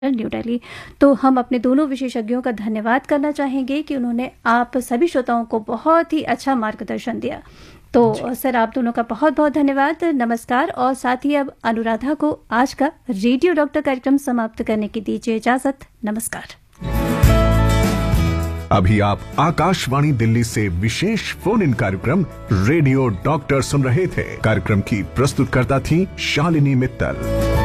New Delhi. तो हम अपने दोनों विशेषज्ञों का धन्यवाद करना चाहेंगे कि उन्होंने आप सभी श्रोताओं को बहुत ही अच्छा मार्गदर्शन दिया। तो सर, आप दोनों का बहुत बहुत धन्यवाद, नमस्कार। और साथ ही अब अनुराधा को आज का रेडियो डॉक्टर कार्यक्रम समाप्त करने की दीजिए इजाजत। नमस्कार। अभी आप आकाशवाणी दिल्ली से विशेष फोन इन कार्यक्रम रेडियो डॉक्टर सुन रहे थे। कार्यक्रम की प्रस्तुतकर्ता थी शालिनी मित्तल।